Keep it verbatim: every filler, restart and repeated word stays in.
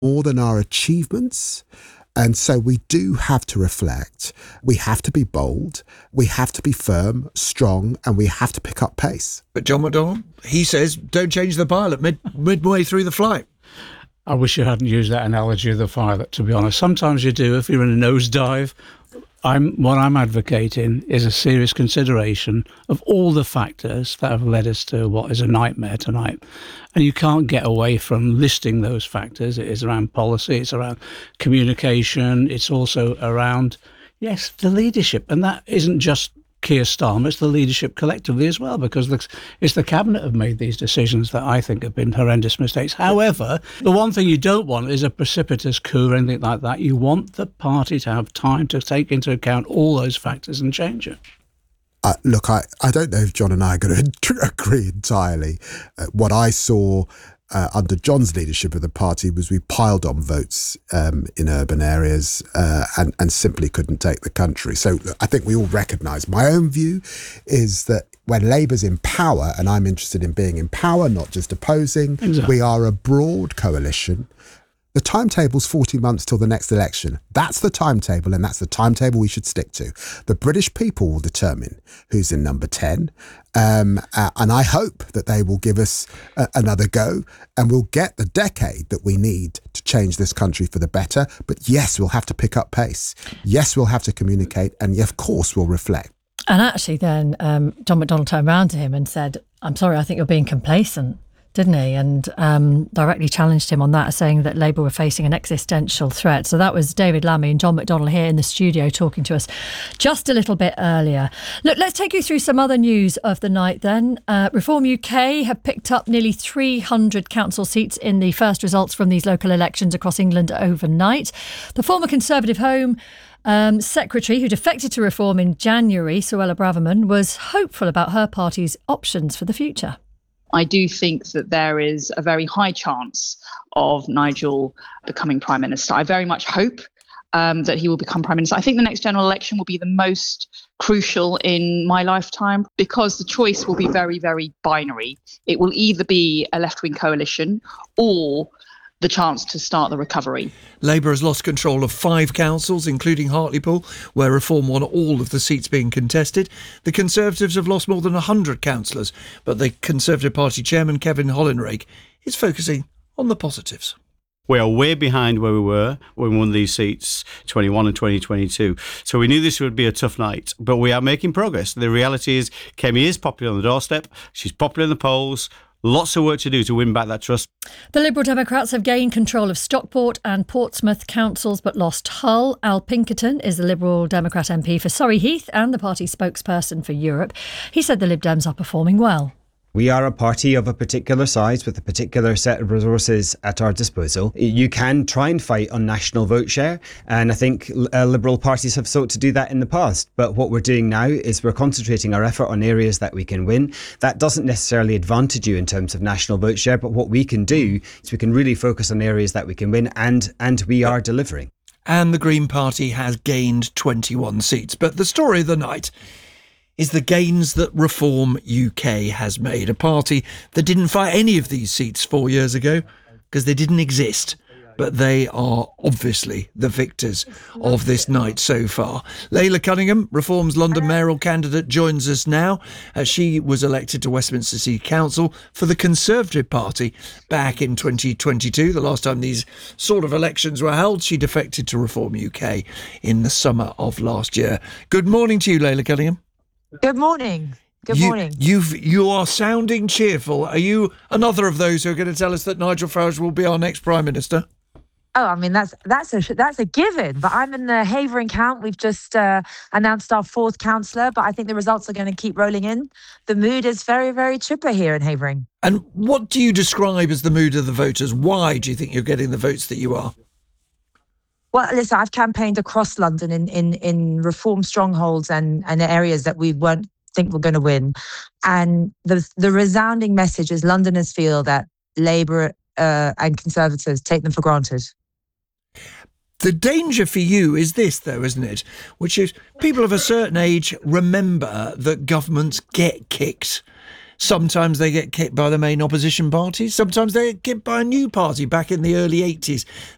more than our achievements. And so we do have to reflect. We have to be bold. We have to be firm, strong, and we have to pick up pace. But John McDonnell, he says, don't change the pilot mid midway through the flight. I wish you hadn't used that analogy of the pilot, to be honest. Sometimes you do if you're in a nosedive. I'm, what I'm advocating is a serious consideration of all the factors that have led us to what is a nightmare tonight. And you can't get away from listing those factors. It is around policy, it's around communication, it's also around, yes, the leadership. And that isn't just Keir Starmer, it's the leadership collectively as well, because it's the cabinet have made these decisions that I think have been horrendous mistakes. However, the one thing you don't want is a precipitous coup or anything like that. You want the party to have time to take into account all those factors and change it. Uh, look, I, I don't know if John and I are going to agree entirely. Uh, what I saw uh, under John's leadership of the party was we piled on votes um, in urban areas uh, and, and simply couldn't take the country. So I think we all recognise. My own view is that when Labour's in power, and I'm interested in being in power, not just opposing, exactly. We are a broad coalition. The timetable's forty months till the next election. That's the timetable, and that's the timetable we should stick to. The British people will determine who's in number ten, um, uh, and I hope that they will give us uh, another go, and we'll get the decade that we need to change this country for the better. But yes, we'll have to pick up pace. Yes, we'll have to communicate, and of course, we'll reflect. And actually then um, John McDonnell turned around to him and said, I'm sorry, I think you're being complacent. Didn't he? And um, directly challenged him on that, saying that Labour were facing an existential threat. So that was David Lammy and John McDonnell here in the studio talking to us just a little bit earlier. Look, let's take you through some other news of the night then. Uh, Reform U K have picked up nearly three hundred council seats in the first results from these local elections across England overnight. The former Conservative Home Um, Secretary, who defected to Reform in January, Suella Braverman, was hopeful about her party's options for the future. I do think that there is a very high chance of Nigel becoming Prime Minister. I very much hope um, that he will become Prime Minister. I think the next general election will be the most crucial in my lifetime because the choice will be very, very binary. It will either be a left-wing coalition or the chance to start the recovery. Labour has lost control of five councils, including Hartlepool, where Reform won all of the seats being contested. The Conservatives have lost more than one hundred councillors, but the Conservative Party chairman, Kevin Hollinrake, is focusing on the positives. We are way behind where we were when we won these seats, twenty-one and twenty twenty-two. So we knew this would be a tough night, but we are making progress. The reality is Kemi is popular on the doorstep. She's popular in the polls. Lots of work to do to win back that trust. The Liberal Democrats have gained control of Stockport and Portsmouth councils but lost Hull. Al Pinkerton is the Liberal Democrat M P for Surrey Heath and the party spokesperson for Europe. He said the Lib Dems are performing well. We are a party of a particular size with a particular set of resources at our disposal. You can try and fight on national vote share, and I think uh, Liberal parties have sought to do that in the past. But what we're doing now is we're concentrating our effort on areas that we can win. That doesn't necessarily advantage you in terms of national vote share, but what we can do is we can really focus on areas that we can win, and and we are delivering. And the Green Party has gained twenty-one seats. But the story of the night is the gains that Reform U K has made. A party that didn't fight any of these seats four years ago because they didn't exist. But they are obviously the victors of this night so far. Layla Cunningham, Reform's London mayoral candidate, joins us now. Uh, she was elected to Westminster City Council for the Conservative Party back in twenty twenty-two. The last time these sort of elections were held, she defected to Reform U K in the summer of last year. Good morning to you, Layla Cunningham. Good morning. Good you, morning. You've, you are sounding cheerful. Are you another of those who are going to tell us that Nigel Farage will be our next Prime Minister? Oh, I mean, that's that's a that's a given. But I'm in the Havering count. We've just uh, announced our fourth councillor, but I think the results are going to keep rolling in. The mood is very, very chipper here in Havering. And what do you describe as the mood of the voters? Why do you think you're getting the votes that you are? Well, listen, I've campaigned across London in, in, in Reform strongholds and, and areas that we weren't think we're going to win. And the the resounding message is Londoners feel that Labour uh, and Conservatives take them for granted. The danger for you is this, though, isn't it? Which is people of a certain age remember that governments get kicked. Sometimes they get kicked by the main opposition parties. Sometimes they get kicked by a new party. Back in the early eighties,